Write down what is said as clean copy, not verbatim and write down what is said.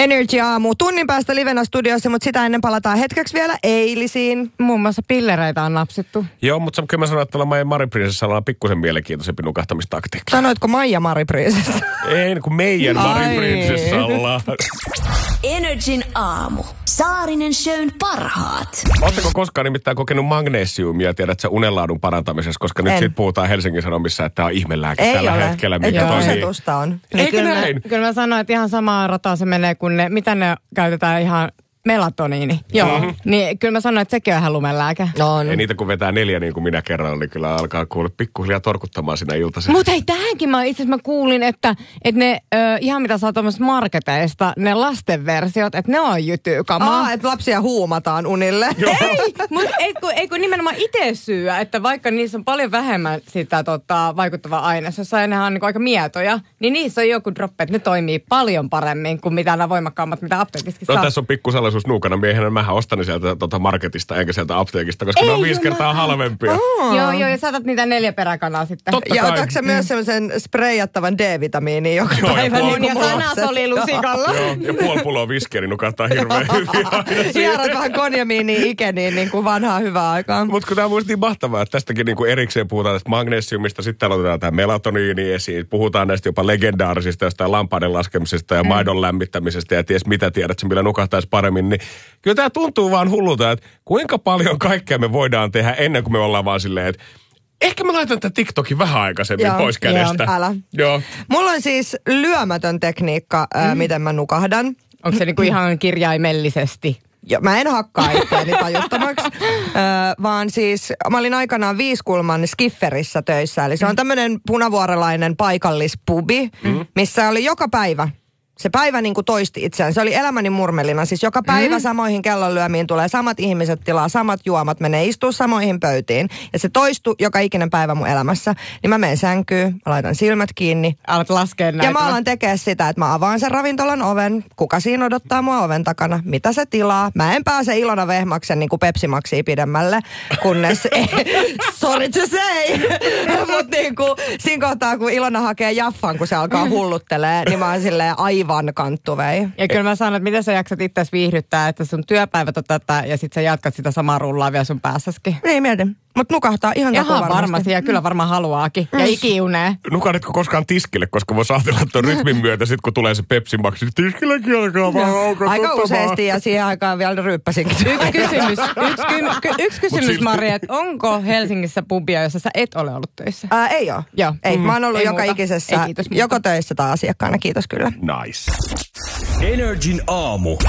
Energy aamu. Tunnin päästä livenä studiossa, mutta sitä ennen palataan hetkeksi vielä eilisiin. Muun muassa pillereitä on napsittu. Joo, mutta kyllä mä sanoin, että Maija Mariprinsessalla on pikkusen mielenkiintoisempi nukahtamistaktiikka. Sanoitko Maija Mariprinsessa? Ei, kun meidän Mariprinsessalla. Energin aamu. Saarinen Shown parhaat. Oletteko koskaan nimittäin kokenut magnesiumia, tiedätkö, unenlaadun parantamisessa, koska nyt siitä puhutaan Helsingin Sanomissa, että tämä on ihmelääke tällä hetkellä. Mikä toisetusta on. Eikö näin? Kyllä mä sanoin, että ihan samaa rataa se menee, kun mitä ne käytetään ihan melatoniini. Joo. Mm-hmm. Niin kyllä mä sanoin, että sekin on ihan lumelääke. Ei niitä kun vetää 4 niin kuin minä kerran, niin kyllä alkaa kuulla pikkuhiljaa torkuttamaan siinä iltaisin. Mutta hei, tähänkin itse asiassa mä kuulin, että ne ihan mitä saa tuommoista marketeista, ne lastenversiot, että ne on jytyykamaa. Että lapsia huumataan unille. Ei, mutta ei kun nimenomaan itse syö, että vaikka niissä on paljon vähemmän sitä vaikuttavaa aineessa, ne on niin aika mietoja, niin niissä on joku droppe, että ne toimii paljon paremmin kuin mitä nämä voimakkaammat, mitä apteekissakin saa. Tässä on pikku salaisuus nuukana miehenä. Mähän ostan sieltä marketista enkä sieltä apteekista, koska ne on 5 kertaa halvempia. Joo, ja saatat niitä 4 peräkanaa sitten. Totta ja kai. otatko sä myös semmoisen spreijattavan D-vitamiinin joka päivä? Ja sanasolilusikalla. Joo, ja puoli pulloa viskiä, niin nukahtaa hirveän hyvin. Hierot vähän konjamiiniin ikeniin niin kuin vanhaa hyvää aikaa. Mutta kun tämä on muistiin mahtavaa, että tästäkin niin kuin erikseen puhutaan tästä magnesiumista, sitten täällä otetaan tämä melatoniini esiin, puhutaan näistä jopa legendaarisista jostain lampaiden laskemisesta ja maidon lämmittämisestä ja ties mitä tiedät, millä nukahtaisi paremmin, niin kyllä tämä tuntuu vaan hullulta, että kuinka paljon kaikkea me voidaan tehdä ennen kuin me ollaan vaan silleen, että ehkä mä laitan tätä TikTokin vähän aikaisemmin pois kädestä. Älä. Joo. Mulla on siis lyömätön tekniikka, miten mä nukahdan. Onko se niinku ihan kirjaimellisesti? Joo, mä en hakkaa itseäni tajuttomaksi, vaan siis mä olin aikanaan Viiskulman Skifferissä töissä. Eli se on tämmöinen punavuorelainen paikallispubi, missä oli joka päivä. Se päivä niin kuin toisti itseään. Se oli elämäni murmelina. Siis joka päivä samoihin kellonlyömiin tulee samat ihmiset tilaa, samat juomat, menee istua samoihin pöytiin. Ja se toistui joka ikinen päivä mun elämässä. Niin mä menen sänkyyn, mä laitan silmät kiinni. Alat laskea näitä. Ja mä alan tekemään sitä, että mä avaan sen ravintolan oven. Kuka siinä odottaa mua oven takana? Mitä se tilaa? Mä en pääse Ilona Vehmaksen niin kuin Pepsi-maksia pidemmälle, kunnes sorry to say. Mutta niin kuin siinä kohtaa, kun Ilona hakee jaffan, kun se alkaa hulluttelee, niin mä oon silleen aivan kanttuvei. Ja kyllä mä sanon, että miten sä jaksat itseäsi viihdyttää, että sun työpäivät on tätä ja sit sä jatkat sitä samaa rullaa vielä sun päässäskin. Ei mieti. Mutta nukahtaa ihan varmasti. Ja kyllä varmaan haluaakin. Ja ikiunee. Nukahditko koskaan tiskille, koska voisi ajatella tuon rytmin myötä, sit kun tulee se Pepsi-maksi, tiskilläkin alkaa vaan aika useasti ja siihen aikaan vielä ryyppäsinkin. Yksi kysymys, Mari, että onko Helsingissä pubia, jossa sä et ole ollut töissä? Ei ole. Joo. Ei. Mä oon ollut joka muuta. ikisessä, joko töissä tai asiakkaana. Kiitos kyllä. Nice. Energin aamu.